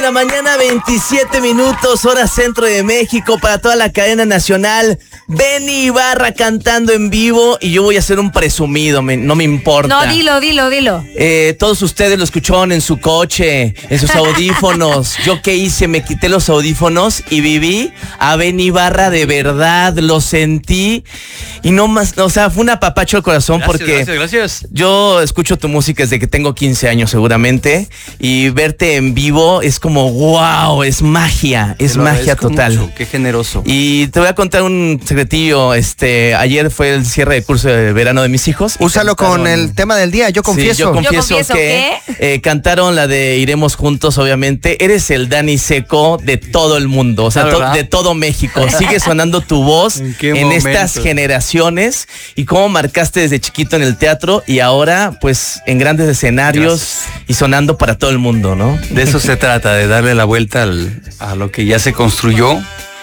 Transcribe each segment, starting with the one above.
la mañana, 27 minutos, hora centro de México, para toda la cadena nacional. Benny Ibarra cantando en vivo y yo voy a ser un presumido, no me importa. No, dilo. Todos ustedes lo escucharon en su coche, en sus audífonos. ¿Yo qué hice? Me quité los audífonos y viví a Benny Ibarra de verdad, lo sentí. Y no más, o sea, fue un apapacho al corazón. Gracias. Yo escucho tu música desde que tengo 15 años seguramente, y verte en vivo es como wow, es magia total. Mucho, qué generoso. Y te voy a contar un secretillo. Ayer fue el cierre de curso de verano de mis hijos. Úsalo con el tema del día, yo confieso. Sí, yo confieso que cantaron la de Iremos Juntos, obviamente. Eres el Dani Seco de todo el mundo, o sea, de todo México. Sigue sonando tu voz en estas generaciones, y cómo marcaste desde chiquito en el teatro y ahora pues en grandes escenarios y sonando para todo el mundo, ¿no? De eso se trata, de darle la vuelta a lo que ya se construyó.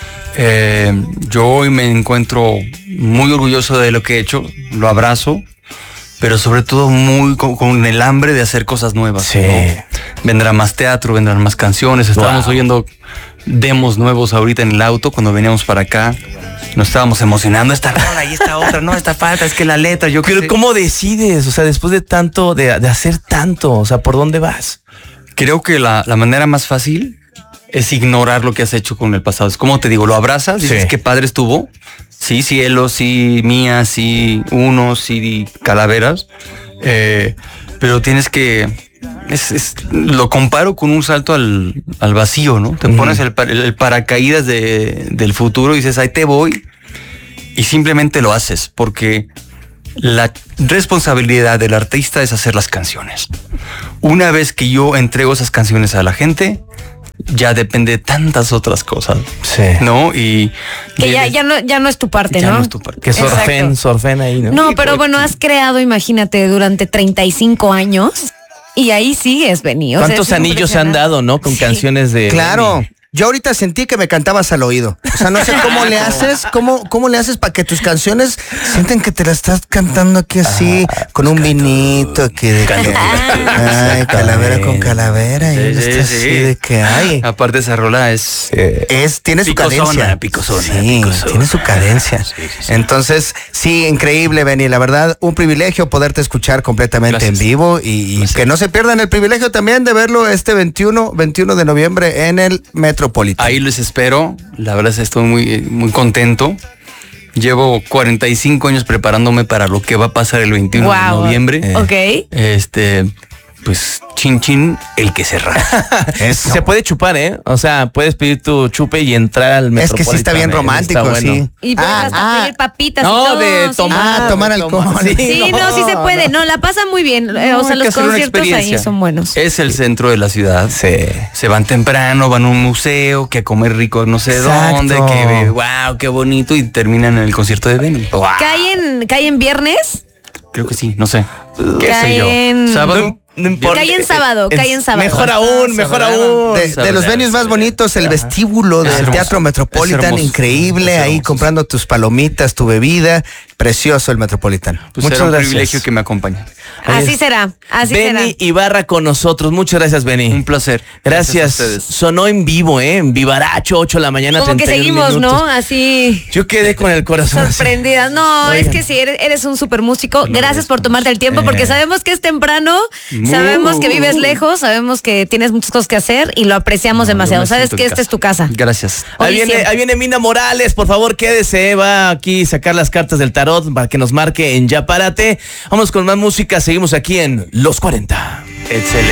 Yo hoy me encuentro muy orgulloso de lo que he hecho, lo abrazo, pero sobre todo muy con el hambre de hacer cosas nuevas. Sí. ¿No? Vendrá más teatro, vendrán más canciones. Estábamos oyendo demos nuevos ahorita en el auto cuando veníamos para acá. Nos estábamos emocionando, esta rola y esta otra, no, esta falta, es que la letra, Pero ¿cómo decides? O sea, después de tanto, de hacer tanto, o sea, ¿por dónde vas? Creo que la manera más fácil es ignorar lo que has hecho con el pasado. Es como te digo, lo abrazas, dices qué padre estuvo. Sí, cielo, sí, mía, sí, uno, sí, calaveras. Pero tienes que... lo comparo con un salto al vacío, ¿no? Te pones el paracaídas del futuro y dices, ahí te voy. Y simplemente lo haces, porque la responsabilidad del artista es hacer las canciones. Una vez que yo entrego esas canciones a la gente, ya depende de tantas otras cosas. Sí. ¿No? Y que ya no es tu parte, ya ¿no? No es tu parte. Que surfen ahí, ¿no? No, pero bueno, has creado, imagínate, durante 35 años y ahí sigues, Benny. ¿Cuántos anillos se han dado, no? Con canciones de... Claro. Benny. Yo ahorita sentí que me cantabas al oído. O sea, no sé cómo le haces, cómo le haces para que tus canciones sienten que te las estás cantando aquí así, con un vinito aquí de ay, calavera con calavera, y estás así de que ay. Aparte esa rola tiene su cadencia. Picosona. Tiene su cadencia. Sí. Entonces, sí, increíble, Benny. La verdad, un privilegio poderte escuchar completamente en vivo y que no se pierdan el privilegio también de verlo este 21 de noviembre en el Metropolitan. Ahí les espero. La verdad es que estoy muy contento. Llevo 45 años preparándome para lo que va a pasar el 21 de noviembre. Ok. Pues chin, el que se raja. Se puede chupar, ¿eh? O sea, puedes pedir tu chupe y entrar al Metropolitan. Es que sí está bien romántico, está bueno. sí. Y puedes hasta pedir papitas y no, todo. de tomar. Tomar alcohol. Sí, sí se puede. No, la pasa muy bien. O sea, los conciertos ahí son buenos. Es el centro de la ciudad. Sí. Se van temprano, van a un museo, que a comer rico no sé dónde, que wow, qué bonito, y terminan en el concierto de Benny. Wow. ¿Cae en viernes? Creo que sí, no sé. ¿Qué Cae sé yo? en... ¿Sábado? No importa. Cae en sábado. Mejor aún. De los venues más bonitos, el vestíbulo del Teatro Metropolitan, increíble, ahí comprando tus palomitas, tu bebida, precioso el Metropolitan. Pues muchas gracias. Un privilegio que me acompañe. Así será. Benny Ibarra con nosotros. Muchas gracias, Benny. Un placer. Gracias. Sonó en vivo, en Vivaracho, 8 de la mañana. Como que seguimos, minutos. ¿no? Así. Yo quedé con el corazón sorprendida. Así. No, es que sí, eres un súper músico. Gracias por tomarte el tiempo, porque sabemos que es temprano, sabemos que vives lejos, sabemos que tienes muchas cosas que hacer y lo apreciamos demasiado. Sabes que esta es tu casa. Gracias. Ahí viene Mina Morales, por favor, quédese. Va aquí a sacar las cartas del tarot para que nos marque en Ya Párate. Vamos con más música. Seguimos aquí en Los 40. Excelente.